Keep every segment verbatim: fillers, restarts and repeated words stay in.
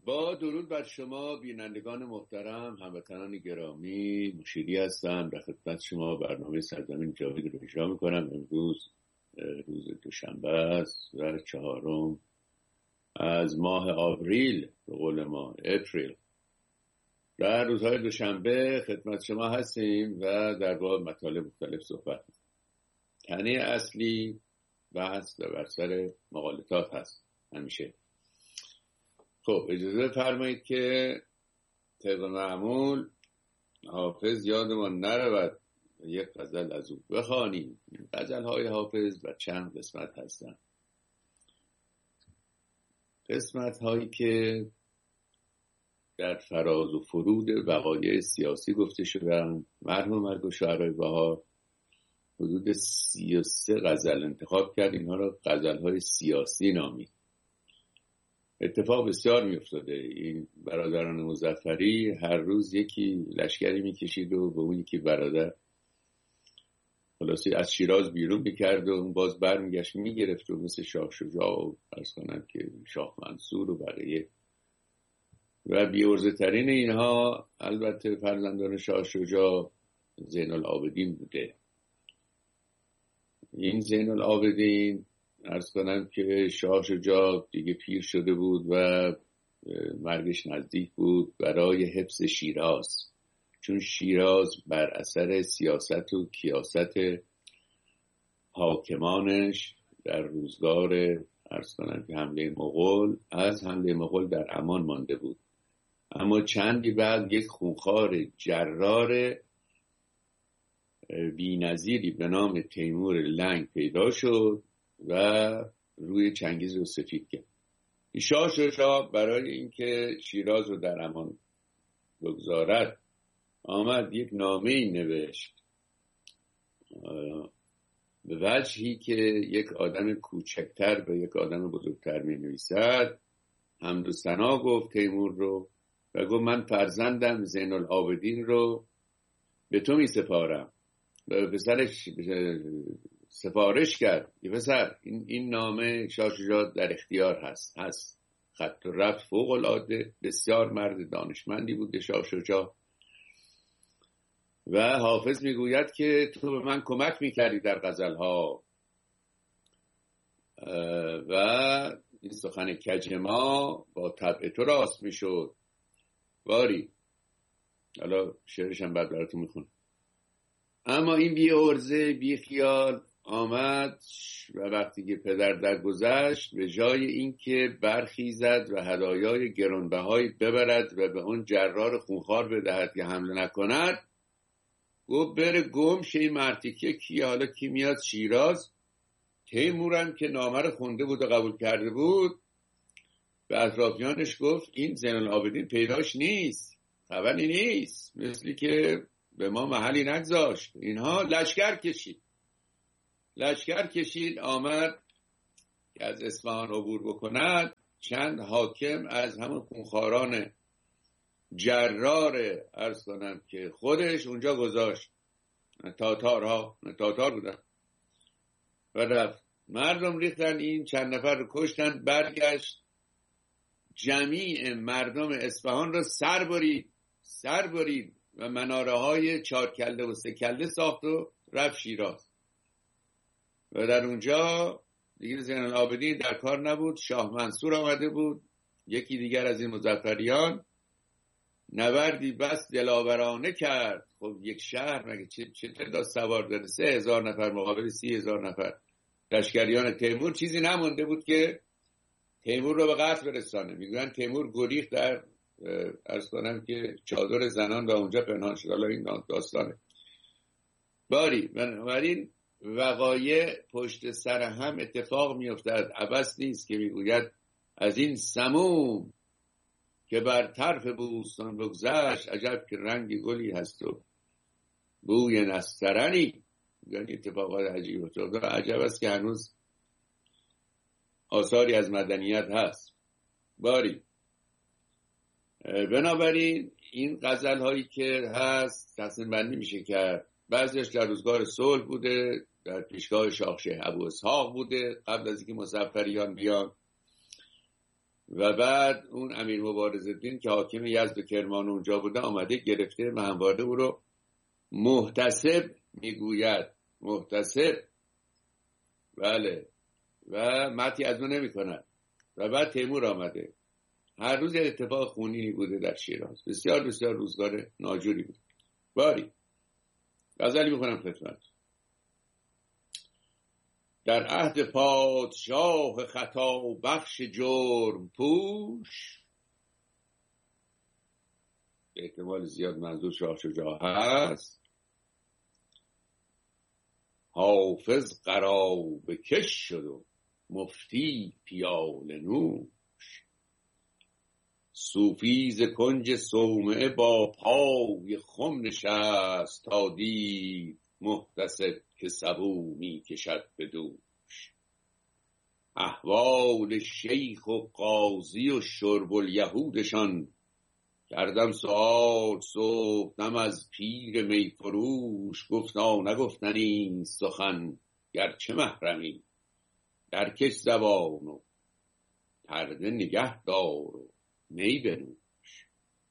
با درود بر شما بینندگان محترم، هموطنان گرامی، مشیری هستم. در خدمت شما برنامه سرزمین جاوید رو اجرا میکنم. امروز روز دوشنبه است و چهارم از ماه آوریل، به قول ما اپریل. در روزهای دوشنبه خدمت شما هستیم و در باب مطالب مختلف صحبت میکنیم. تنه اصلی بحث بر سر مقالطات هست همیشه. خب اجازه فرمایید که طبق معمول حافظ یادمان نرود یک غزل از او بخوانیم. غزل های حافظ و چند قسمت هستند. قسمت هایی که در فراز و فرود وقایع سیاسی گفته شدن. مرحوم مرگ و شعرهای بهار حدود سی و سه غزل انتخاب کرد، اینها را غزل های سیاسی نامید. اتفاق بسیار می افتاده. این برادران مظفری هر روز یکی لشکری می کشید و به اون یکی برادر خلاصی از شیراز بیرون میکرد و اون باز بر میگشت میگرفت و مثل شاه شجاع و عرض کنم که شاه منصور و بقیه. و بی‌عرضه ترین اینها البته فرزندان شاه شجاع زین العابدین بوده. این زین العابدین عرض کنم که شاه شجاع دیگه پیر شده بود و مرگش نزدیک بود، برای حفظ شیراز، چون شیراز بر اثر سیاست و کیاست حاکمانش در روزگار عرض کنم که حمله مغول از حمله مغول در امان مانده بود. اما چندی بعد یک خونخوار جرار بی‌نظیری به نام تیمور لنگ پیدا شد و روی چنگیز رو سفید کرد. شاه شجاع برای اینکه شیراز رو در امان بگذارد آمد یک نامه‌ای نوشت به وجهی که یک آدم کوچکتر به یک آدم بزرگتر می نویسد. حمد و ثنا گفت تیمور رو و گفت من فرزندم زین العابدین رو به تو می سپارم. و پسرش سفارش کرد یه پسر این, این نامه شاه شجاع در اختیار هست هست خط و رفت فوق العاده. بسیار مرد دانشمندی بود شاه شجاع و حافظ میگوید که تو به من کمک میکردی در غزلها و این سخن کج ما با طبع تو راست میشد. باری حالا شعرش هم بعد براتون میخونم. اما این بی عرضه بی خیال آمد و وقتی که پدر درگذشت به جای اینکه برخیزد و هدایای گرانبهایی ببرد و به اون جرار خونخوار بدهد که حمله نکند، گفت بره گم شه این مرتیکه کیه، حالا کی میاد شیراز. تیمورم که نامه رو خونده بود و قبول کرده بود به اطرافیانش گفت این زین العابدین پیداش نیست، خبری نیست، مثلی که به ما محلی نگذاشت. اینها لشکر کشید لشکر کشید آمد که از اصفهان عبور بکند. چند حاکم از همون خونخواران جرار عرض کنم که خودش اونجا گذاشت، تاتارها تاتار بودن و رفت. مردم ریختن، این چند نفر رو کشتن. برگشت جمیع مردم اصفهان رو سر برید سر برید و مناره های چهار کله و سه کله ساخت و رفت شیراز. و در اونجا دیگه زین العابدین در کار نبود. شاه منصور آمده بود، یکی دیگر از این مظفریان. نبردی بس دلاورانه کرد. خب یک شهر مگه چه, چه تعداد سوار داره؟ سه هزار نفر مقابل سی هزار نفر لشکریان تیمور. چیزی نمونده بود که تیمور رو به قتل برسانه. میگن تیمور گریخت در عرض کنم که چادر زنان و اونجا پنهان شد. حالا این داستانه. باری بنابراین وقایع پشت سر هم اتفاق میافتد. عبث نیست که میگوید از این سموم که بر طرف بوستان بگذشت، عجب که رنگ گلی هست و بوی نسترنی. یعنی اتفاقات عجیب افتاد. عجب است که هنوز آثاری از مدنیت هست. باری بنابراین این غزل هایی که هست تقسیم بندی میشه کرد. بعضیش در روزگار صلح بوده، در پیشگاه شاه شه ابو اسحاق بوده قبل از اینکه مظفریان بیان، و بعد اون امیر مبارزالدین که حاکم یزد و کرمان اونجا بوده آمده گرفته و همواره او رو محتسب میگوید، محتسب. بله. و متی از اون نمی کند. و بعد تیمور آمده. هر روز اتفاق خونینی بوده در شیراز. بسیار بسیار روزگار ناجوری بود. باری غزلی میخونم خدمت. در عهد پادشاه خطا بخش جرم پوش، به احتمال زیاد منظور شاه شجاع هست، حافظ قرابه کش شد و مفتی پیاله نوش. صوفی ز کنج صومعه با پای خم نشست، تا دید محتسب که سبو می کشد به دوش. احوال شیخ و قاضی و شرب الیهودشان، کردم سؤال صبح دم از پیر می فروش. گفتا نگفتنی سخن گرچه محرمی، درکش زبان و پرده نگه دار و می بنوش.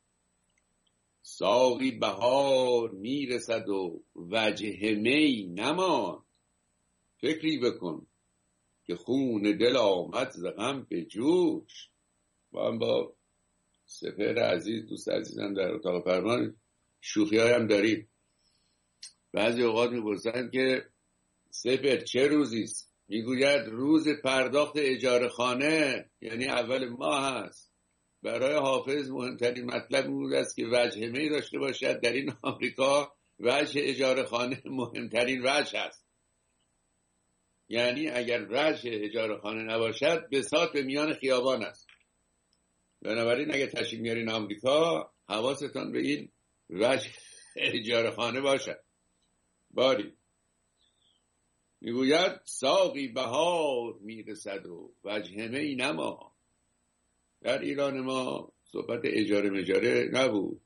ساقی بهار میرسد و وجه می نماند، فکری بکن که خون دل آمد ز غم به جوش. با هم با سپهر عزیز، دوست عزیزم در اتاق فرمان، شوخی هم داریم. بعضی اوقات میپرسن که سپهر چه روزیست؟ میگوید روز پرداخت اجاره خانه، یعنی اول ماه هست. برای حافظ مهمترین مطلب بود است که وجه می داشته باشد. در این آمریکا وجه اجاره خانه مهمترین وجه است. یعنی اگر وجه اجاره خانه نباشد، بساط به میان خیابان است. بنابراین اگر تشریف میارین آمریکا، حواستان به این وجه اجاره خانه باشد. باری میگوید ساقی بهار میرسد و وجه می نما. در ایران ما صحبت اجاره مجاره نبود.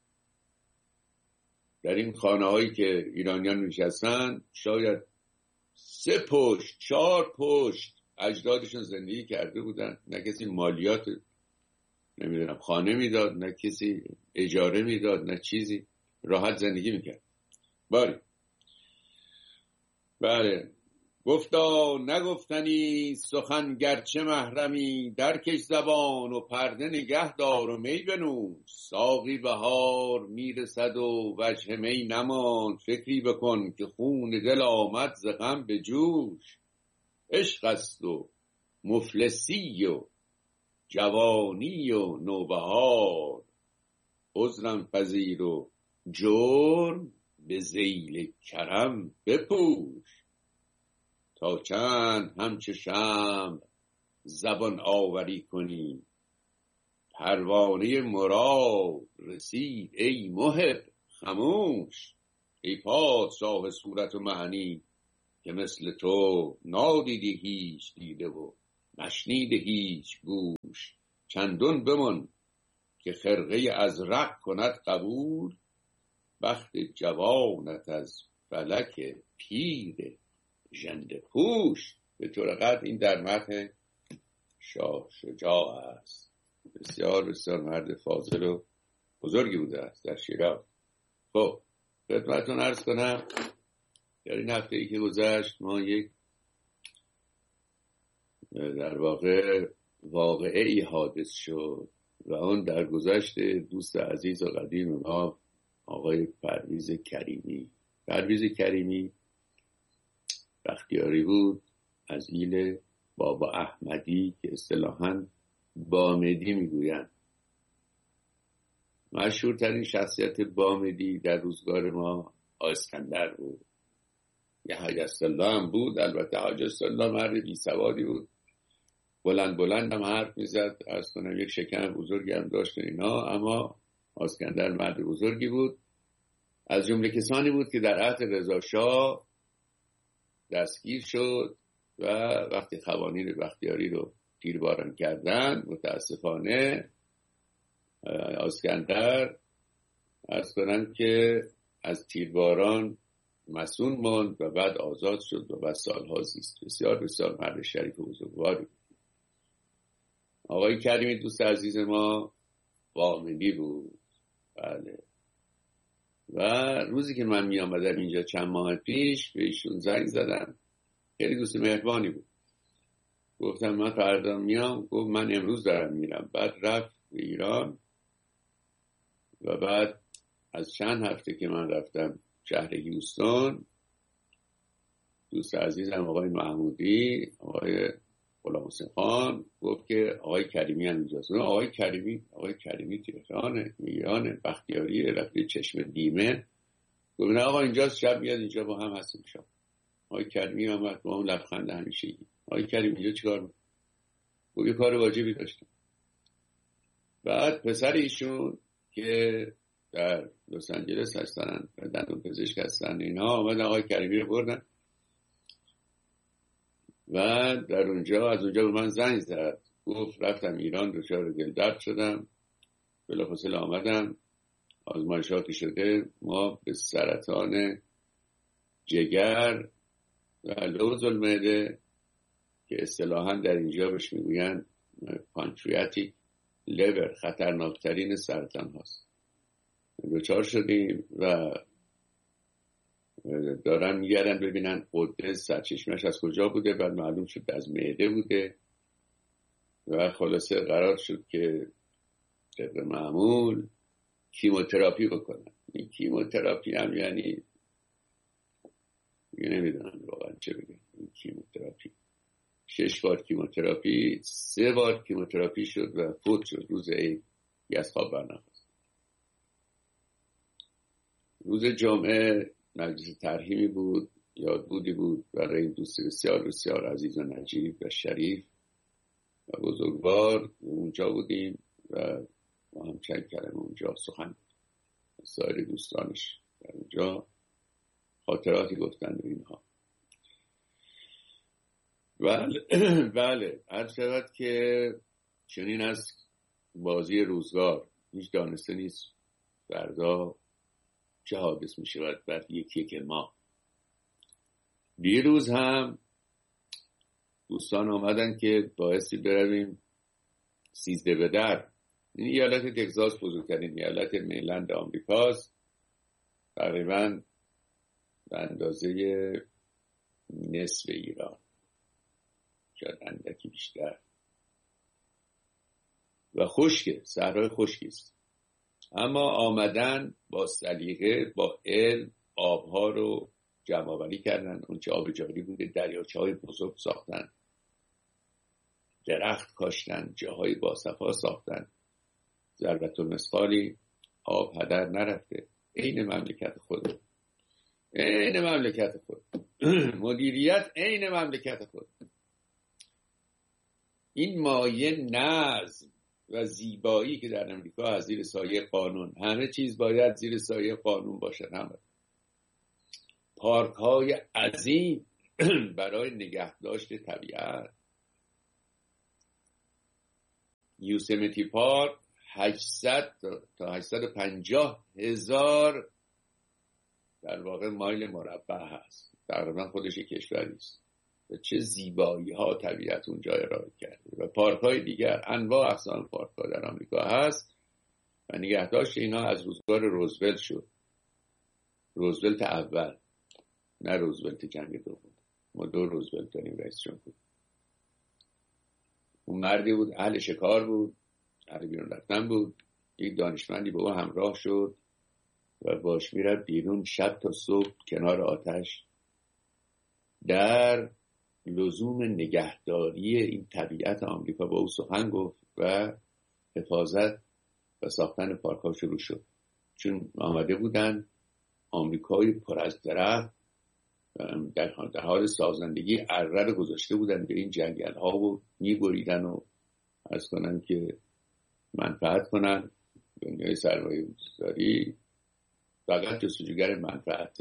در این خانه هایی که ایرانیان نشستن، شاید سه پشت چهار پشت اجدادشون زندگی کرده بودن. نه کسی مالیات نمیدونم خانه میداد، نه کسی اجاره میداد، نه چیزی. راحت زندگی میکرد. باری بله. گفتا نگفتنی سخن گرچه محرمی، درکش زبان و پرده نگه دار و می بنوش. ساقی بهار میرسد و وجه می نماند، فکری بکن که خون دل آمد ز غم به جوش. عشق است و مفلسی و جوانی و نوبهار، عذرم پذیر و جرم به ذیل کرم بپوش. تا چند همچو شمع زبان آوری کنی، پروانه مراد رسید ای محب خموش. ای پادشاه صورت و معنی، که مثل تو نادیدی هیچ دیده و نشنیده هیچ گوش. چندون بمان که خرقه ازرق کند قبول، بخت جوانت از فلک پیر ژنده پوش. به طور قطع این در متن شاه شجاع است. بسیار بسیار مرد فاضل و بزرگی بوده است در شیراز. خب خدمتتون عرض کنم در این هفته ای که گذشت ما یک در واقع واقعه ای حادث شد و اون در گذشت دوست عزیز و قدیم ما آقای پرویز کریمی. پرویز کریمی بختیاری بود از ایل بابا احمدی که اصطلاحاً بامدی میگویند. مشهورترین شخصیت بامدی در روزگار ما اسکندر بود. یه حاج اسدالله هم بود. البته حاج اسدالله مرد بی سوادی بود، بلند بلند هم حرف میزد، عرض کنم یک شکم بزرگی هم داشت اینا، اما اسکندر مرد بزرگی بود. از جمله کسانی بود که در عهد رضا شاه دستگیر شد و وقتی قوانین بختیاری رو تیرباران کردن، متاسفانه اسکندر عرض کنم که از تیرباران مسئول ماند و بعد آزاد شد و بعد سالها زیست. بسیار بسیار مرد شریف و بزرگواری. آقای کریمی دوست عزیز ما واقعی بود. بله. و روزی که من می آمدم اینجا چند ماه پیش به ایشون زنگ زدم، خیلی دوست مهربانی بود. گفتم من فردا میام. گفت من امروز دارم میرم. بعد رفت به ایران و بعد از چند هفته که من رفتم شهر هیوستون، دوست عزیزم آقای محمودی، آقای غلام حسین خان گفت که آقای کریمی هم اینجاست. آقای کریمی آقای کریمی تهرانه، ایرانه، بختیاریه، رفته چشم دیمه. گفت نه آقا اینجاست، شب میاد اینجا با هم هستیم شب. آقای کریمی آمد با اون لبخند همیشگی. آقای کریمی اینجا چیکار می‌کنی؟ گفت یه کار واجبی داشتم. بعد پسر ایشون که در لس آنجلس هستن، دندون پزشک هستن، اینا آمدن آقای کریمی رو بردن و در اونجا از اونجا به من زنگ زد. گفت رفتم ایران، دچار دلدرد شدم، بلافاصله آمدم، آزمایشاتی شده، ما به سرطان جگر و لوز المعده که اصطلاحاً در اینجا بهش میگوین پانکریاتیک لیور، خطرناکترین سرطان هاست، دچار شدیم و دارن میگردن ببینن غده سرچشمش از کجا بوده. بعد معلوم شد از معده بوده و خلاصه قرار شد که طبق معمول کیموتراپی بکنن. این کیموتراپی هم یعنی نمیدونم واقعا چه بگم. این کیموتراپی شش بار کیموتراپی، سه بار کیموتراپی شد و فوت شد روز عید، از خواب برنخواست. روز جمعه مجلس ترحیمی بود، یادبودی بود برای این دوست بسیار بسیار عزیز و نجیب و شریف و بزرگوار. اونجا بودیم و ما هم چند کلمه اونجا سخن سایر دوستانش در اونجا خاطراتی گفتن و اینها. بله بله هر شود که چنین از بازی روزگار، هیچ دانسته نیست فردا چه حادث می شود بر یکی که ما. دیروز هم دوستان آمدن که بایستی برویم سیزده به در. این ایالت تگزاس بزرگترین ایالت مینلند آمریکاست، تقریبا به اندازه نصف ایران، شاید اندکی بیشتر، و خشکه، صحرای خشکی است. اما آمدن با سلیقه، با علم آبها رو جمع آوری کردن. اون چه آب جاری بوده دریاچه های بزرگ ساختن، درخت کاشتن، جاهای باصفا ساختن، ضربت المثقالی آب هدر نرفته. عین مملکت خود، عین مملکت خود مدیریت عین مملکت خود. این مایه نظم و زیبایی که در امریکا از زیر سایه قانون، همه چیز باید زیر سایه قانون باشد. همه پارک های عظیم برای نگهداشت طبیعت. یوسمیتی پارک هشتصد تا هشتصد و پنجاه هزار در واقع مایل مربع هست، تقریبا خودش کشوری است. و چه زیبایی ها طبیعت اونجا ارائه کرده. و پارک های دیگر، انواع اقسام پارک ها در آمریکا هست و نگهداشت اینا از روزگار روزولت شد. روزولت اول، نه روزولت جنگ دوم. ما دو روزولت داریم رئیس جمهور. اون مردی بود، اهل شکار بود، اهل بیرون رفتن بود. یک دانشمندی با او همراه شد و باش میرفت بیرون شب تا صبح کنار آتش در لزوم نگهداری این طبیعت آمریکا با او سخن گفت و حفاظت و ساختن پارک ها شروع شد. چون آمده بودن آمریکایی پر از درخت در حال سازندگی اره رو گذاشته بودن به این جنگل ها و میبریدن و عرض کنن که منفعت کنن. دنیای سرمایه گذاری فقط جستجوگر منفعته،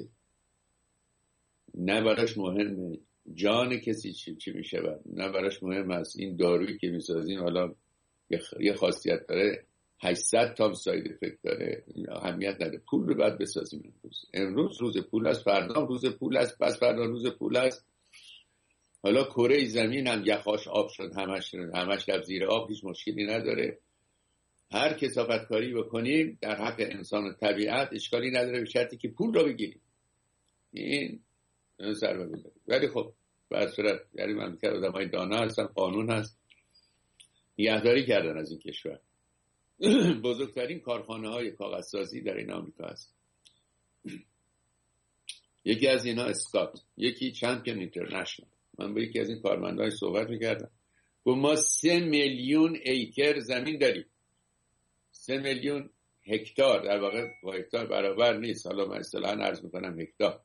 نه براش مهمه جان کسی چی, چی میشه، نه براش مهم است این دارویی که میسازیم حالا یه خاصیت داره هشتصد تا ساید افکت داره، اهمیت نداره. پول رو باید بسازیم. امروز امروز روز پول است، فردا روز پول است، پس فردا روز پول است. حالا کره زمین هم یخاش آب شد، همش همش در زیر آب، هیچ مشکلی نداره. هر کثافت کاری بکنیم در حق انسان و طبیعت اشکالی نداره، به شرطی که پول را بگیریم. این ضربه بزنیم. ولی خب به هر صورت یعنی مملکت آدمای دانا هستن، قانون هست، نگهداری کردن از این کشور. بزرگترین کارخانه های کاغذسازی در این آمریکا هست. یکی از اینا اسکات، یکی چمپیون اینترنشنال. من با یکی از این کارمندای صحبت میکردم، گفت ما سه میلیون ایکر زمین داریم. سه میلیون هکتار، در واقع با هکتار برابر نیست، حالا من اصطلاحاً عرض میکنم هکتار.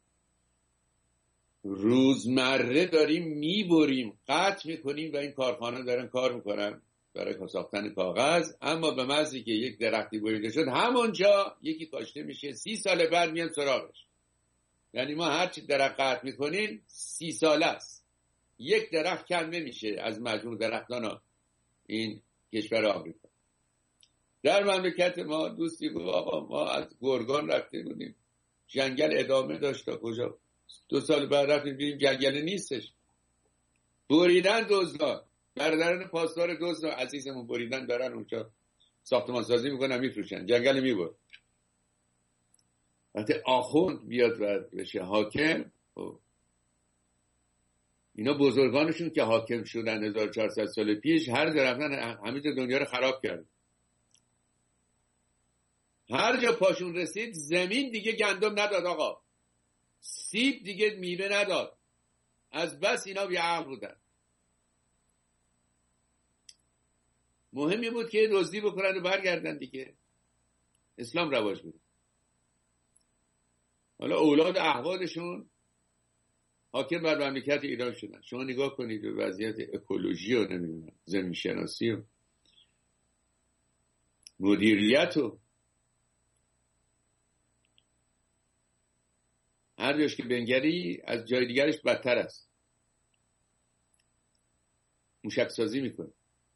روزمره داریم میبریم، قطع میکنیم و این کارخانه دارن کار میکنن برای ساختن کاغذ. اما به محضی که یک درختی بریده شد همونجا یکی کاشته میشه، سی سال بعد میان سراغش. یعنی ما هر چی درخت قطع میکنیم سی ساله است، یک درخت کم نمیشه از مجموع درختان این کشور آمریکا. در مملکت ما دوستی گفت آقا ما از گرگان رفته بودیم، جنگل ادامه داشت تا کجا، دو سال بعد رفتیم دیدیم جنگل نیستش، بریدن دزدان، برادران پاسدار دزد عزیزمون بریدن، دارن اونجا ساختمان سازی میکنن میفروشن، جنگل میبر. وقتی آخوند بیاد و بشه حاکم، اینا بزرگانشون که حاکم شدن هزار و چهارصد سال پیش هر جا رفتن همه دنیا رو خراب کرد. هر جا پاشون رسید زمین دیگه گندم نداد آقا، سیب دیگه میوه نداد، از بس اینا بیعقل بودن. مهمی بود که دزدی بکنن و برگردن دیگه، اسلام رواج بود. حالا اولاد احوالشون حاکم بر مملکت ایران شدن. شما نگاه کنید به وضعیت اکولوژی و نمیدونم زمین شناسی و مدیریت و هر جاش که بنگری از جای دیگرش بدتر است. موشک سازی میکنه،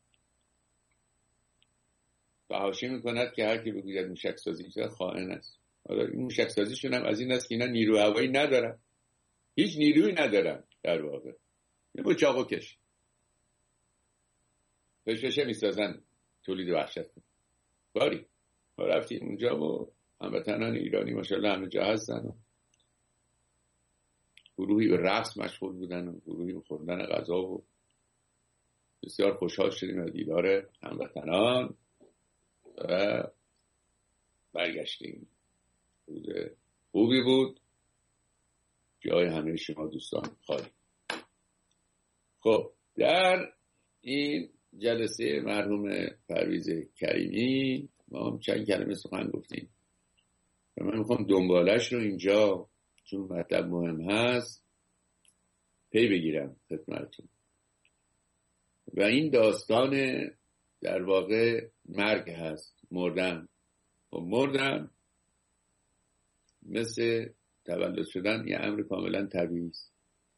فحاشی میکند که هر کی بگوید موشک سازی چه خائن است. حالا این موشک سازیشون هم از این است که اینا نیرو هوایی ندارن، هیچ نیرویی ندارن، در واقع یه با چاقو کش فشفشه میسازن تولید وحشت کن. باری ما رفتیم اونجا و هموطنان ایرانی ماشاءالله همه جا هستن و گروهی به رقص مشغول بودن و گروهی به خوردن غذا و بسیار خوشحال شدیم از دیدار هموطنان و برگشتیم. روز خوبی بود، جای همه شما دوستان خالی. خب در این جلسه مرحوم پرویز کریمی ما هم چند کلمه سخن گفتیم و من میخوام دنبالش رو اینجا چون مطلب مهم هست پی بگیرم خدمتتون. و این داستان در واقع مرگ هست، مردن. و مردن مثل تولد شدن یه امر کاملا طبیعی است.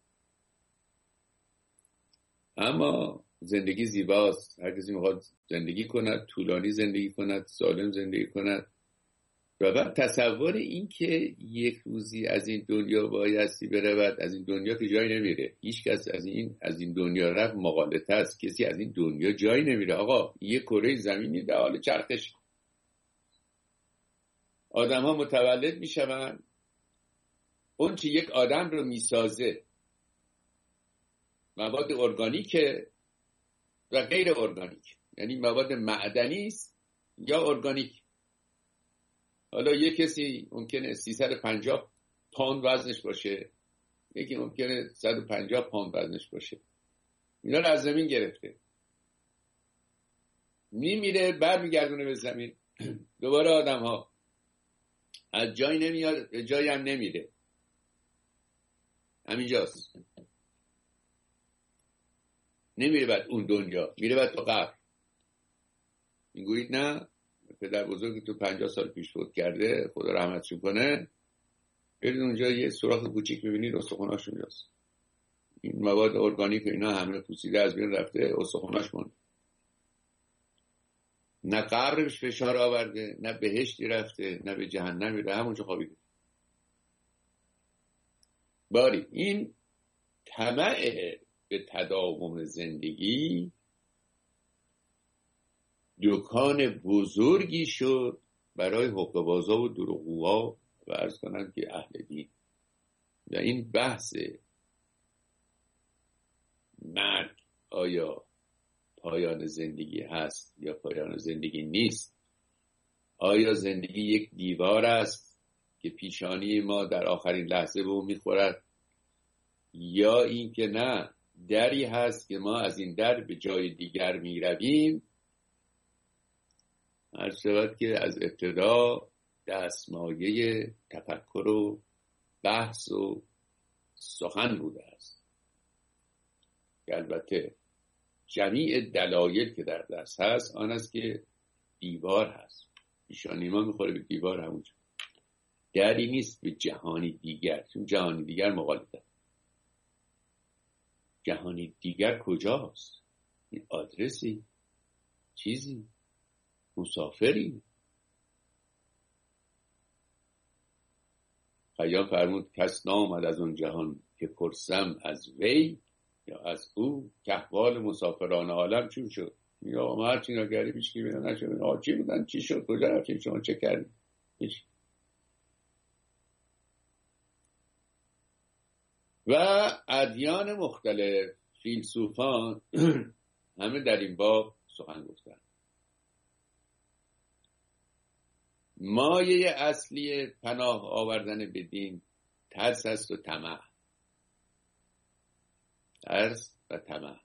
اما زندگی زیباست، هر کسی میخواد زندگی کند، طولانی زندگی کند، سالم زندگی کند. و بعد تصور این که یک روزی از این دنیا بایستی برود، از این دنیا که جای نمیره. هیچ کس از این از این دنیا رفت مغالطه است، کسی از این دنیا جای نمیره آقا. یه کره زمینی در حال چرخش، آدم ها متولد میشوند. اون چی یک آدم رو میسازه مواد ارگانیک و غیر ارگانیک، یعنی مواد معدنی است یا ارگانیک. حالا یک کسی ممکنه سیصد و پنجاه پوند وزنش باشه، یکی ممکنه صد و پنجاه پوند وزنش باشه. اینا رو از زمین گرفته، میمیره برمیگردونه به زمین. دوباره آدم ها از جای نمیاد، جایی هم نمیره، همینجاست. نمیره بعد اون دنیا، میره بعد تو قبر. میگویید نه پدر بزرگی تو پنجاه سال پیش فوت کرده، خدا رحمتش کنه، برید اونجا یه سوراخ کوچیک ببینید استخوناش اونجاست. این مواد ارگانیک اینا همه پوسیده از بین رفته، استخوناش مونده. نه قبرش فشار آورده، نه بهشتی رفته، نه به جهنم میره، همونجا خوابیده. باری این طمع به تداوم زندگی دکان بزرگی شد برای حقه‌بازا و دروغگوها و عرض کنم که اهل دین. و این بحث مرگ آیا پایان زندگی هست یا پایان زندگی نیست، آیا زندگی یک دیوار است که پیشانی ما در آخرین لحظه به اون میخورد، یا این که نه، دری هست که ما از این در به جای دیگر میرویم. هر شود که از ابتدا دستمایه تفکر و بحث و سخن بوده است که البته جمیع دلایل که در دست هست آن است که دیوار هست، پیشانی ما میخوره به دیوار، همونجا دری نیست به جهانی دیگر، چون جهانی دیگر مغالطه. جهانی دیگر کجاست؟ این آدرسی، چیزی، مسافری. خیام فرمود کس نامد از اون جهان که پرسم از وی یا از او که احوال مسافران عالم چون شد. یا ما هرچی نگری پیش که بیدن نشد، آه چی بودن، چی شد، کجا رفتیم، شما چه کردیم؟ هیچ. و ادیان مختلف، فیلسوفان همه در این باب سخن گفتن. مایه اصلی پناه آوردن به دین ترس است و طمع. ترس و طمع.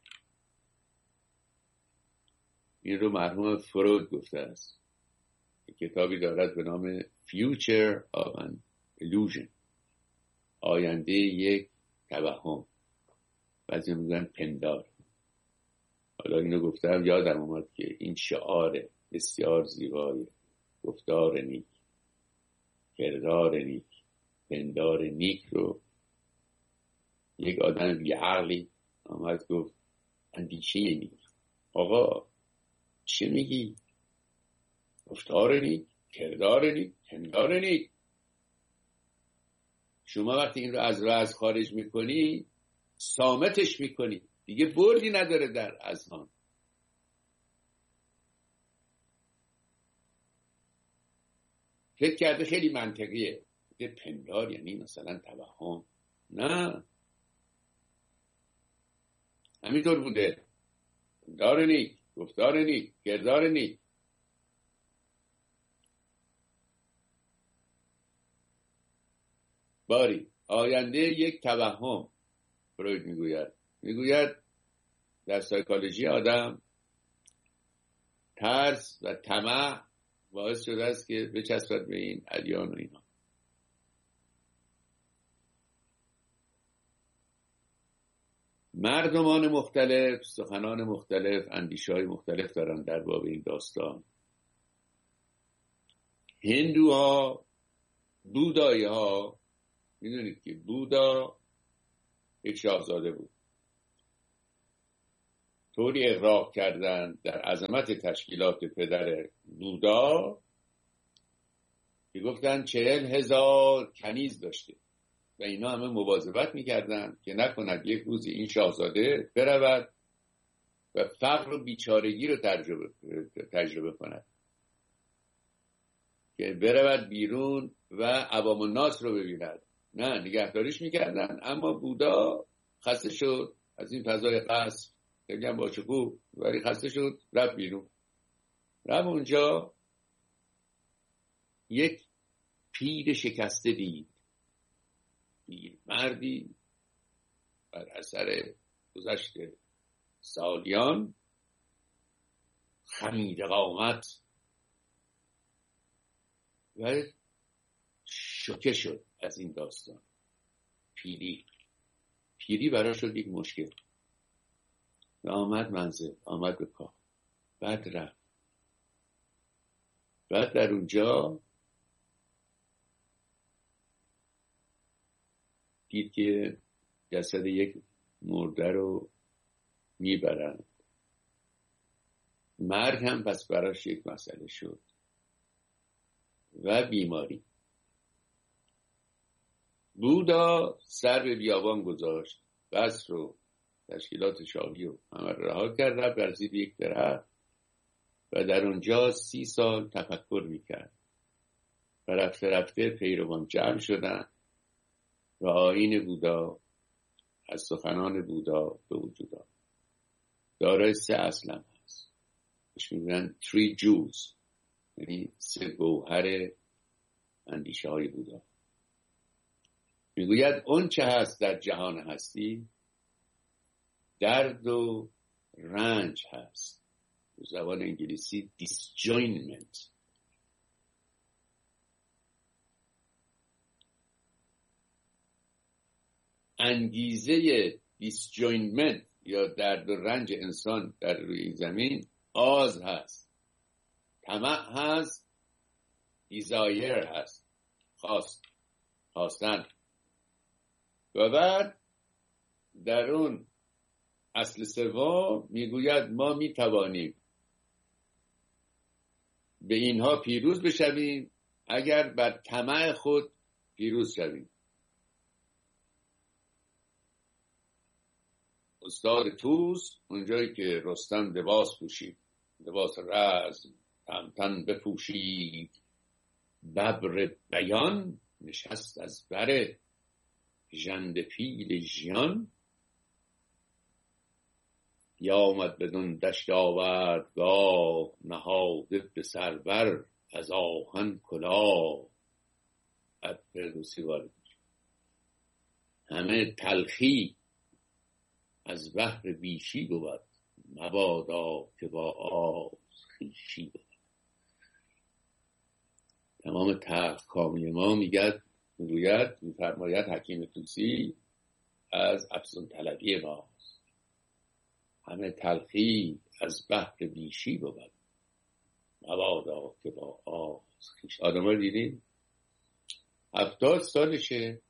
این رو مرحوم فروید گفته است. کتابی دارد به نام Future of an Illusion، آینده یک توهم، بعضی میگن پندار. حالا اینو گفتم یادم اومد که این شعار بسیار زیبایی، گفتار نیک، کردار نیک، پندار نیک رو یک آدم بیعقلی آمد گفت اندیشه نیک. آقا چه میگی؟ گفتار نیک، کردار نیک، پندار نیک. شما وقتی این رو از راز خارج میکنی صامتش میکنی، دیگه بردی نداره در اذهان. فکر کرده خیلی منطقیه، پندار یعنی مثلا توهم. نه، همینطور بوده. پندار نیک، گفتار نیک، کردار نیک. باری آینده یک توهم. فروید میگوید میگوید در سایکولوژی آدم ترس و طمع باعث شده است که بچسبد به این ادیان و اینا. مردمان مختلف، سخنان مختلف، اندیشه‌های مختلف دارن در باب این داستان. هندوها، بودایی ها، میدونید که بودا یک شاهزاده بود، طوری اغراق کردن در عظمت تشکیلات پدر بودا که گفتن چهل هزار کنیز داشته و اینا همه مواظبت میکردن که نکند یک روزی این شاهزاده برود و فقر و بیچارگی رو تجربه, تجربه کند، که برود بیرون و عوام الناس رو ببیند. نه، نگهداریش میکردن، اما بودا خسته شد از این فضای قصر، خیلی هم باشکوه، ولی خسته شد رفت بیرون. رفت اونجا یک پیر شکسته دید، پیر مردی بر اثر گذشت سالیان خمیر قامت، و شوکه شد از این داستان. پیری پیری برای شد یک مشکل و آمد منزل، آمد به کار، بعد رفت. بعد در اونجا دید که جسد یک مرده رو میبرند. مرگ هم پس براش یک مسئله شد و بیماری. بودا سر به بیابان گذاشت، بس رو تشکیلات شاهی و همه رها کرد، رفت برسید یک درخت و در اونجا سی سال تفکر میکرد و رفته رفته پیروان جمع شدن و آیین بودا از سخنان بودا به وجود آمد. دارای سه اصل هم هست، بهش میگن three jewels، یعنی سه گوهر اندیشه های بودا. میگوید اون چه هست در جهان هستی درد و رنج هست، به زبان انگلیسی disjointment. انگیزه disjointment یا درد و رنج انسان در روی این زمین آز هست، طمع هست، desire هست، خواست خواستن. و بعد در اون اصل سوم میگوید ما میتوانیم به اینها پیروز بشویم اگر بر طمع خود پیروز شویم. استاد توس اونجایی که رستم لباس پوشید، لباس رزم تمتن بپوشید، ببر بیان نشست از بر ژنده پیل ژیان، یا آمد بدون دشت آوردگاه، نهاده به سر بر از آهن کلاه. اب فردوسی وارد میشه. همه تلخی از بحر بیشی بود، مبادا که با آز خویشی بود. تمام تلخ کامی ما میگد میگوید میفرماید حکیم طوسی از افزون طلبی ماست. همه تلخی از بحر بیشی بود، مبادا که با آز خویشی. آدم ها دیدیم هفتاد سالشه،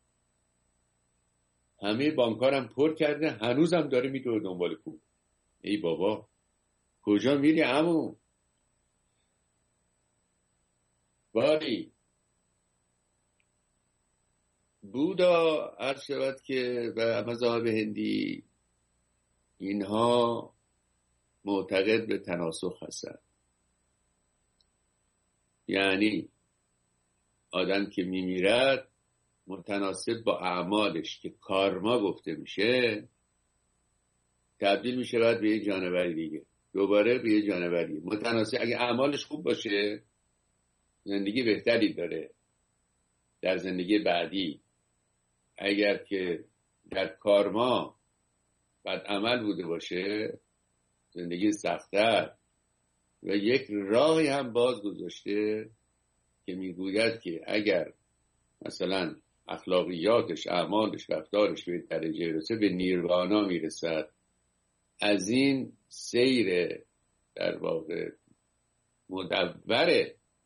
همه بانکارم پر کرده، هنوزم داره میدوه دنبال پول. ای بابا کجا میری عمو؟ باری بودا عرض شود که و مذاهب هندی اینها معتقد به تناسخ هستن. یعنی آدم که میمیرد متناسب با اعمالش که کارما گفته میشه تبدیل میشه بعد به یه جانوری دیگه، دوباره به یه جانوری متناسب. اگه اعمالش خوب باشه زندگی بهتری داره در زندگی بعدی. اگر که در کارما بد عمل بوده باشه زندگی سخت‌تر. و یک راهی هم باز گذاشته که میگوید که اگر مثلا اخلاقیاتش، اعمالش، رفتارش به درجه رسه به نیروانا میرسد. از این سیر در واقع مدور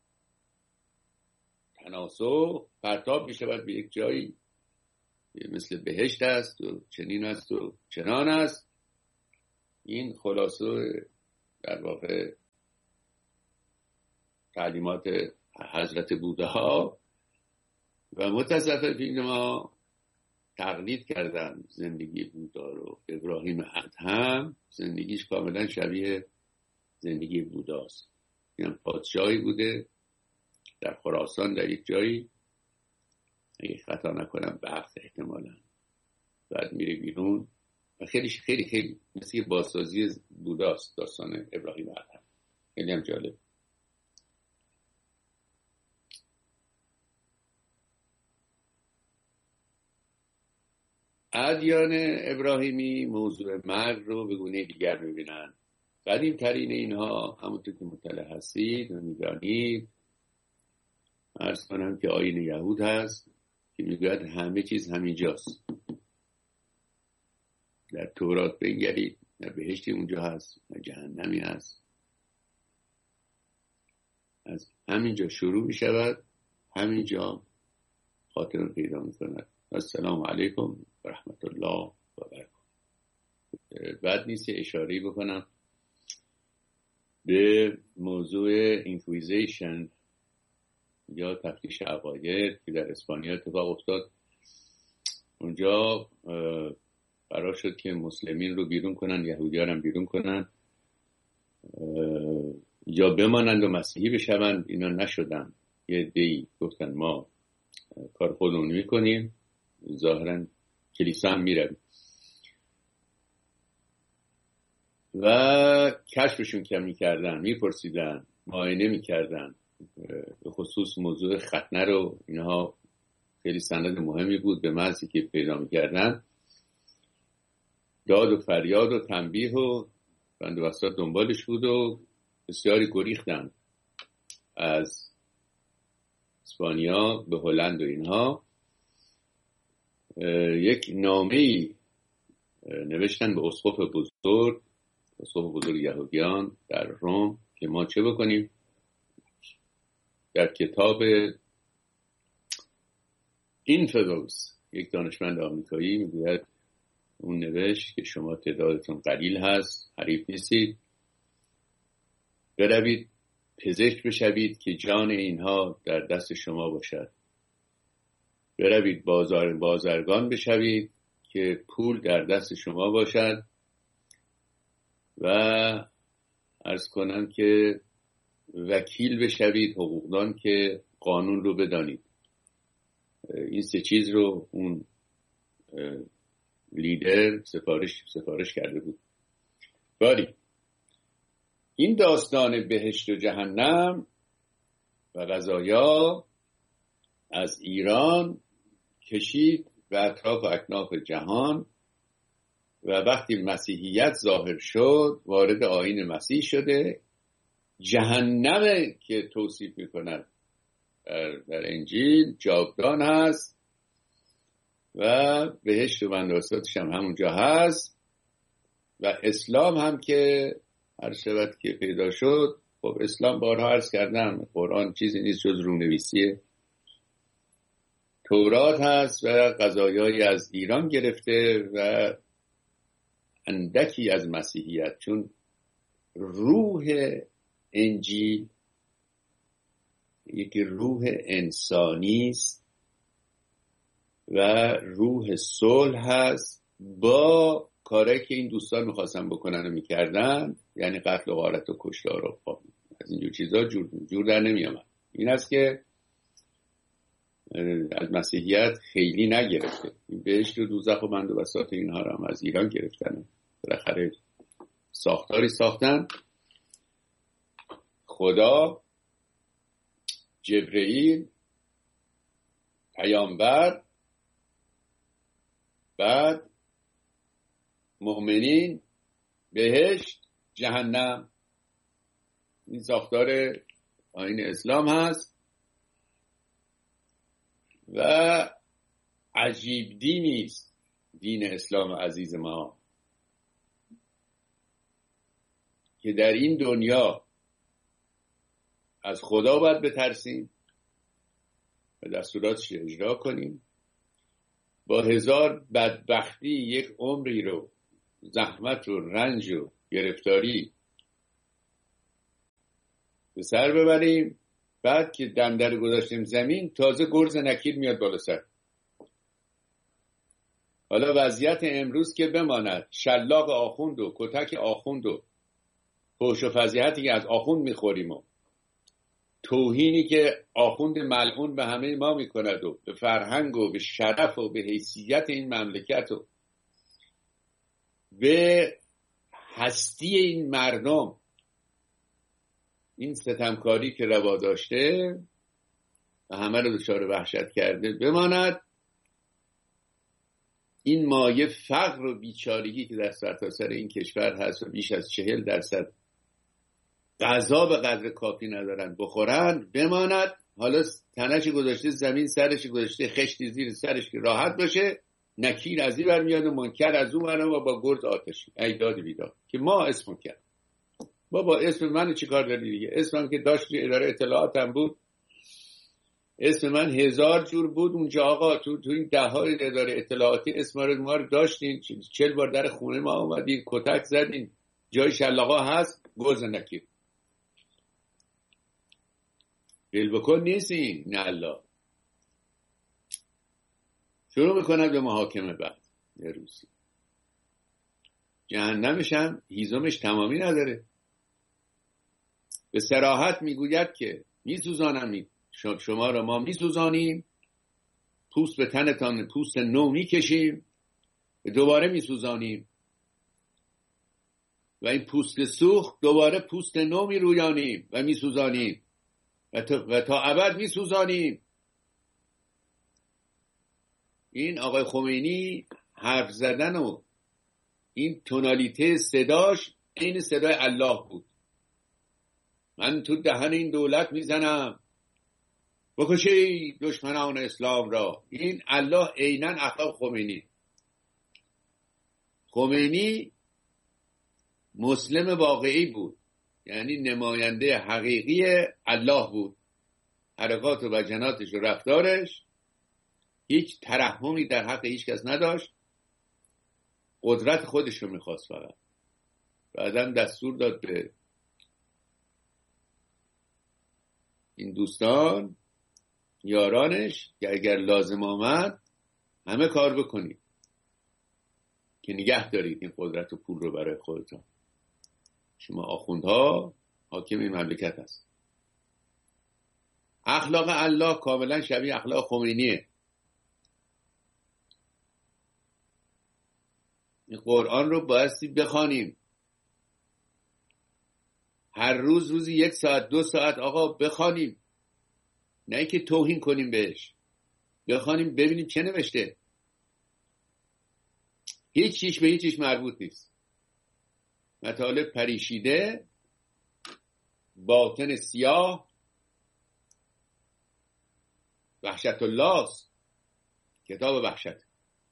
تناسخ پرتاب میشه باید به یک جایی مثل بهشت است و چنین است و چنان است. این خلاصه در واقع تعلیمات حضرت بودا و متصفین ما تقلید کردن زندگی بودا رو. ابراهیم ادهم زندگیش کاملا شبیه زندگی بوداست. یعنی پادشاهی بوده در خراسان در یک جایی، اگه خطا نکنم بخت احتمالا، بعد میره بیرون و خیلی خیلی خیلی مثل یه بازسازی بوداست داستان ابراهیم ادهم. خیلی هم جالب. ادیان ابراهیمی موضوع مرگ رو به گونه دیگر میبینن. قدیم ترین اینها همونطور که مطلع هستید و میدانید عرض کنم که آیین یهود هست که میگوید همه چیز همینجاست. در تورات بنگرید نه بهشتی اونجا هست نه جهنمی هست. از همینجا شروع میشود، همینجا خاتمه پیدا میکند. السلام علیکم و رحمت الله و برکاته. بعد نیست اشاره بکنم به موضوع اینکویزیشن یا تفتیش عقاید که در اسپانیا اتفاق افتاد. اونجا قرار شد که مسلمین رو بیرون کنن، یهودیان هم بیرون کنن یا بمانند و مسیحی بشوند. اینا نشدن. یه عده‌ای گفتن ما کار خودمون میکنیم، ظاهرا کلیسا هم میرن و کشفشون کم میکردن، میپرسیدن، معاینه میکردن. به خصوص موضوع ختنه رو، اینها خیلی سند مهمی بود، به محضی که پیدا میکردن داد و فریاد و تنبیه و بند و بساط دنبالش بود و بسیاری گریختن از اسپانیا به هلند و اینها. یک نامه‌ای نوشتن به اسقف بزرگ، اسقف بزرگ یهودیان در روم که ما چه بکنیم. در کتاب اینفیدوس یک دانشمند آمریکایی میگوید، اون نوشت که شما تعدادتون قلیل هست، حریف نیستید، بروید پزشک بشوید که جان اینها در دست شما باشد، بروید بازار بازرگان بشوید که پول در دست شما باشد و عرض کنم که وکیل بشوید، حقوقدان که قانون رو بدانید. این سه چیز رو اون لیدر سفارش سفارش کرده بود. باری این داستان بهشت و جهنم و قضایا از ایران کشید به اطراف و اکناف جهان و وقتی مسیحیت ظاهر شد وارد آیین مسیح شده. جهنم که توصیف میکند در, در انجیل جاودان هست و بهشت و بندوبستش هم همونجا هست و اسلام هم که هر شود که پیدا شد. خب اسلام بارها عرض کردم قرآن چیزی نیست جز رونویسیه. تورات هست و قضایایی از ایران گرفته و اندکی از مسیحیت، چون روح انجیل یک روح انسانی است و روح صلح هست با کاری که این دوستان میخواستن بکنن و میکردن، یعنی قتل و غارت و کشتار و خب از اینجور چیزا جور, جور در نمیامد. این است که از مسیحیت خیلی نگرفته. این بهشت و دوزخ و بند و بساط اینها رو هم از ایران گرفتن. بالاخره ساختاری ساختن. خدا، جبرئیل، پیامبر، بعد مؤمنین، بهشت، جهنم. این ساختار آیین اسلام هست و عجیب دینی است دین اسلام عزیز ما که در این دنیا از خدا باید بترسیم و دستوراتش اجرا کنیم، با هزار بدبختی یک عمری رو زحمت و رنج و گرفتاری به سر ببریم، بعد که دندر گذاشتیم زمین تازه گرز نکیر میاد بالا سر. حالا وضعیت امروز که بماند شلاق آخوند و کتک آخوند و فحش و فضیحتی که از آخوند میخوریم و توهینی که آخوند ملعون به همه ما میکند و به فرهنگ و به شرف و به حیثیت این مملکت و به هستی این مردم، این ستمکاری که روا داشته و همه رو دچار وحشت کرده بماند. این مایه فقر و بیچارگی که در سرتاسر این کشور هست و بیش از چهل درصد غذا به قدر کافی ندارن بخورن بماند. حالا تنش گذاشته زمین، سرش گذاشته خشتی زیر سرش که راحت باشه. نکیر از این برمیاد و منکر از اون برمیاد و با گرد آتشی ای داد بیداد که ما اسم کرد. بابا اسم من چی کار داری دیگه؟ اسمم که داشت اداره اطلاعاتم بود، اسم من هزار جور بود اونجا آقا. تو تو این ده های اداره اطلاعاتی اسم رو ما رو داشتین، چل بار در خونه ما اومدین کتک زدین، جای شلاقا هست گرز نکیر. دل بکن نیستین. نه الله شروع میکنن به محاکمه بعد یه روزی جهنمش هم هیزمش تمامی نداره. به صراحت میگوید که میسوزانم شما را، ما میسوزانیم، پوست به تنتان پوست نو میکشیم، دوباره میسوزانیم و این پوست سوخت دوباره پوست نو میرویانیم و میسوزانیم و تا, و تا ابد میسوزانیم. این آقای خمینی حرف زدن و این تونالیته صداش این صدای الله بود. من تو دهن این دولت میزنم، بکشید دشمنان اسلام را. این الله عیناً اخلاق خمینی. خمینی مسلم واقعی بود، یعنی نماینده حقیقی الله بود. حرکات و بیاناتش و رفتارش هیچ ترحمی در حق هیچ کس نداشت، قدرت خودش رو میخواست فقط. بعدم دستور داد به این دوستان یارانش که اگر لازم آمد همه کار بکنید که نگه دارید این قدرت و پول رو برای خودتان. شما آخوندها حاکم این مملکت هست. اخلاق الله کاملا شبیه اخلاق خمینیه. این قرآن رو بایستی بخوانیم هر روز، روزی یک ساعت دو ساعت آقا بخوانیم، نه اینکه توهین کنیم بهش. بخوانیم ببینیم چه نوشته. هیچ چیز به هیچ چیز مربوط نیست. مطالب پریشیده، باطن سیاه، وحشت الله است. کتاب وحشت.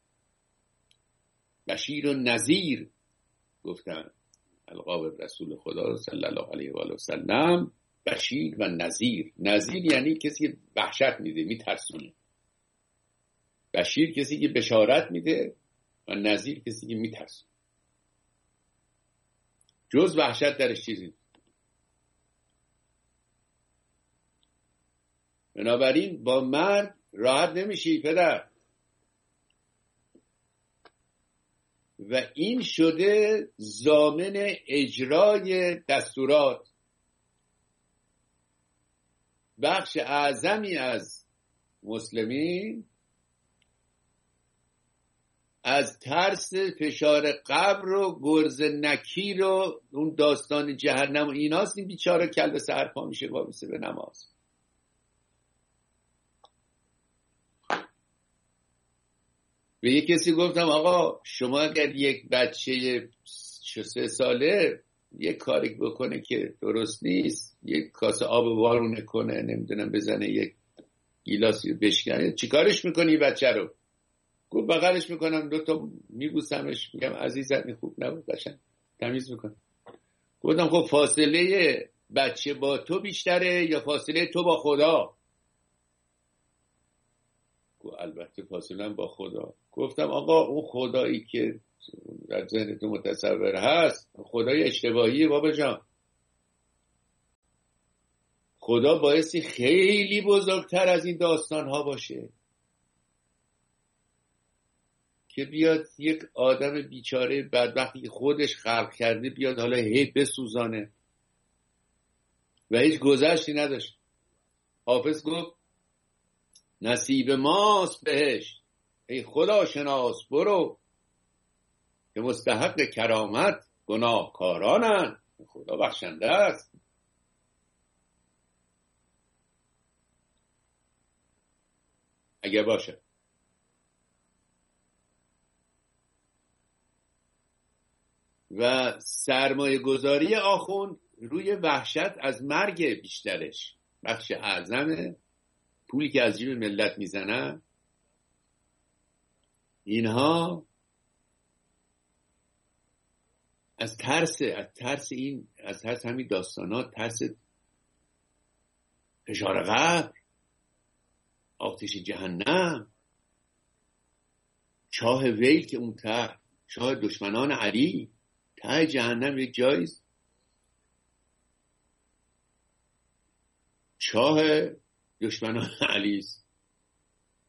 بشیر و نذیر گفتن القاب رسول خدا صلی الله علیه و آله و سلم. بشیر و نذیر. نذیر یعنی کسی که وحشت میده، میترسونه. بشیر کسی که بشارت میده و نذیر کسی که میترسونه. جز وحشت درش چیزی نیست. بنابراین با مرد راحت نمیشی پدر. و این شده ضامن اجرای دستورات. بخش اعظمی از مسلمین از ترس فشار قبر و گرز نکیر و اون داستان جهنم و ایناست. این بیچاره کل سحر پا میشه وابسته به نماز. به یک کسی گفتم آقا شما اگر یک بچه سه ساله یک کاری بکنه که درست نیست، یک کاسه آب وارونه کنه، نمیدونم بزنه یک گیلاسی بشکنه، چی کارش میکنی بچه رو؟ گفت بغلش میکنم، دوتا میبوسمش، میگم عزیزم این خوب نبود، قشنگ تمیز میکنم. گفتم خب فاصله بچه با تو بیشتره یا فاصله تو با خدا؟ گفت البته فاصله با خدا. گفتم آقا اون خدایی که در ذهن تو متصور هست خدای اشتباهیه بابا جان. خدا بایستی خیلی بزرگتر از این داستان ها باشه که بیاد یک آدم بیچاره بدبختی که خودش خلق کرده بیاد حالا هی بسوزانه و هیچ گذشتی نداشت. حافظ گفت نصیب ماست بهشت، ای خدا شناس برو که مستحق کرامت گناهکارانند. خدا بخشنده است. اگه باشه. و سرمایه گذاری آخوند روی وحشت از مرگ بیشترش. بخش اعظمه پولی که از جیب ملت میزنن اینها از ترس از ترس این از ترس همین داستانات، ترس فشار قبر، آتش جهنم، چاه ویل که اون ته چاه دشمنان علی، ته جهنم یک جاییست، چاه دشمنان علی است.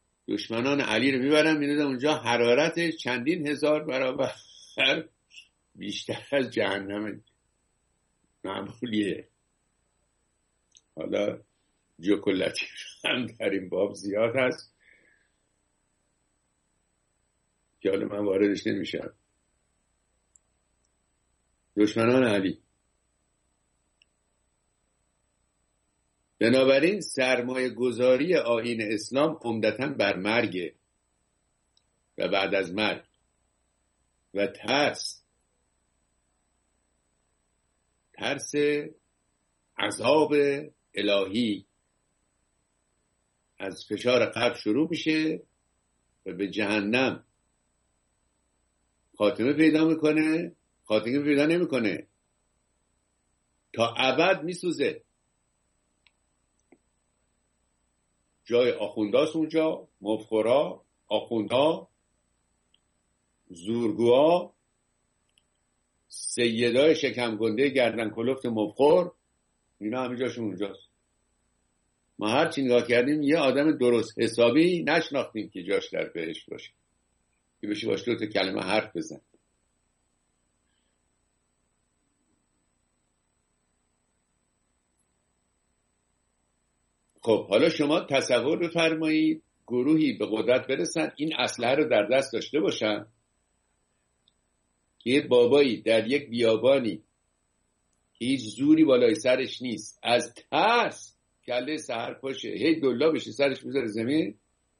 دشمنان علی رو میبرن میندازن اونجا، حرارتش چندین هزار برابر بیشتر از جهنم معمولیه. حالا جوکلتی هم در این باب زیاد هست که حالا من واردش نمیشم. دشمنان علی. بنابراین سرمایه گذاری آیین اسلام عمدتاً بر مرگ و بعد از مرگ و ترس ترس عذاب الهی از فشار قبر شروع میشه و به جهنم خاتمه پیدا میکنه. خاتمه پیدا نمیکنه، تا ابد میسوزه. جای آخونداست اونجا، مفخورا، آخوندا، زورگوها، سیدای شکم گنده گردن کلفت مفخور، اینا همه جاشون اونجاست. ما هر چی نگاه کردیم یه آدم درست حسابی نشناختیم که جاش در بهشت باشه که بشه باش دو تا کلمه حرف بزن. خب حالا شما تصور بفرمایید گروهی به قدرت برسن، این اسلحه رو در دست داشته باشن که یه بابایی در یک بیابانی که هیچ زوری بالای سرش نیست، از ترس کله سحر پاشه هی دلا بشه سرش میذاره زمین،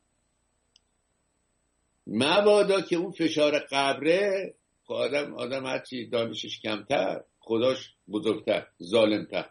مبادا که اون فشار قبره آدم آدم هرچی دانشش کمتر خداش بزرگتر ظالمتر،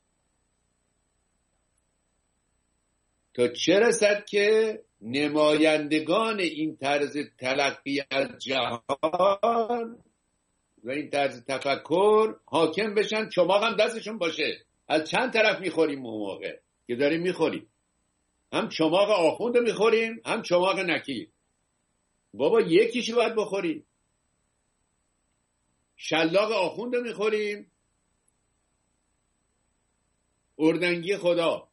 تا چه رسد که نمایندگان این طرز تلقی از جهان و این طرز تفکر حاکم بشن، چماق هم دستشون باشه. از چند طرف میخوریم اون موقع که داریم میخوریم؟ هم چماق آخوند میخوریم، هم چماق نکیر. بابا یکیشو باید بخوریم. شلاق آخوند میخوریم، اردنگی خدا.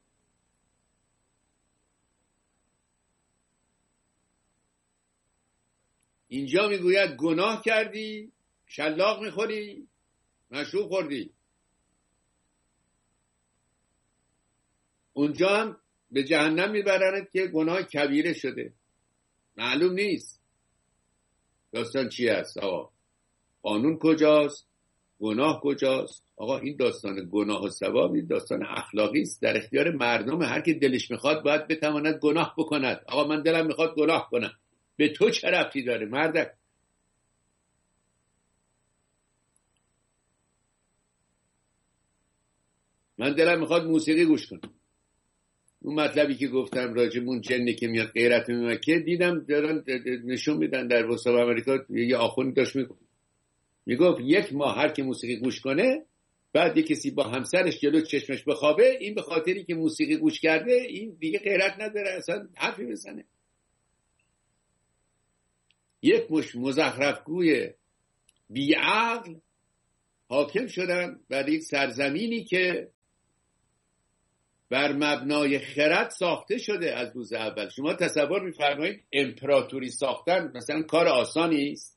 اینجا میگوید گناه کردی شلاق میخوری، مشروب خوردی. اونجا هم به جهنم میبرند که گناه کبیره شده. معلوم نیست داستان چی است. آقا قانون کجاست؟ گناه کجاست؟ آقا این داستان گناه و ثواب این داستان اخلاقی است، در اختیار مردم. هر کی دلش میخواد باید بتواند گناه بکند. آقا من دلم میخواد گناه کنم، به تو چه ربطی داره مردک؟ من دلم میخواد موسیقی گوش کنم. اون مطلبی که گفتم راجب اون جنی که میاد غیرت میمکه، دیدم دارن نشون میدن در وسط آمریکا یه آخوند داشت میگفت میگفت یک ماه هر کی موسیقی گوش کنه، بعد یه کسی با همسرش جلو چشمش بخوابه، این به خاطری که موسیقی گوش کرده این دیگه غیرت نداره اصلا حرفی بزنه. یک مش مزخرفگوی بیعقل حاکم شدن بر یک سرزمینی که بر مبنای خرد ساخته شده از روز اول. شما تصور می‌فرمایید امپراتوری ساختن مثلا کار آسانی است؟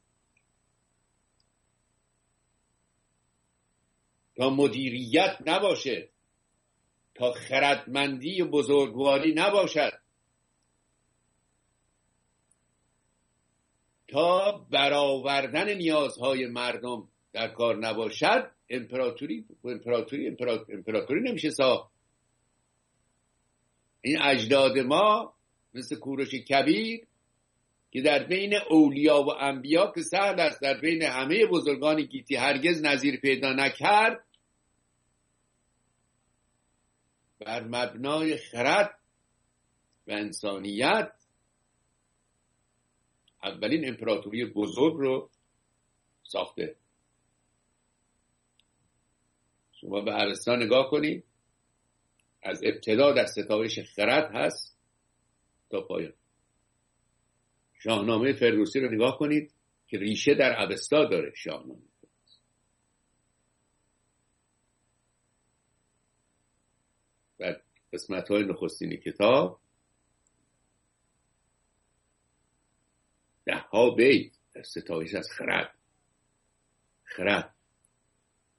تا مدیریت نباشه، تا خردمندی و بزرگواری نباشد، تا برآوردن نیازهای مردم در کار نباشد، امپراتوری امپراتوری امپراتوری نمیشه ساخت. این اجداد ما مثل کوروش کبیر که در بین اولیا و انبیا که سهل است در بین همه بزرگان گیتی هرگز نظیر پیدا نکرد، بر مبنای خرد و انسانیت اولین امپراتوری بزرگ رو ساخته. شما به ارسطو نگاه کنید، از ابتدا در ستایش خرد هست تا پایان. شاهنامه فردوسی رو نگاه کنید که ریشه در اوستا داره. شاهنامه و قسمت‌های نخستین کتاب ده ها بیت در ستایش از خرد. خرد.